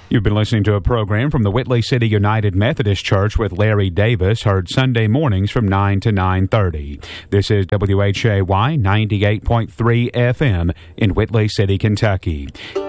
You've been listening to a program from the Whitley City United Methodist Church with Larry Davis, heard Sunday mornings from 9 to 9:30. This is WHAY 98.3 FM in Whitley City, Kentucky.